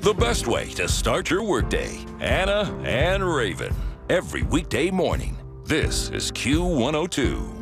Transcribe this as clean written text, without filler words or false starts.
The best way to start your workday. Anna and Raven. Every weekday morning. This is Q102.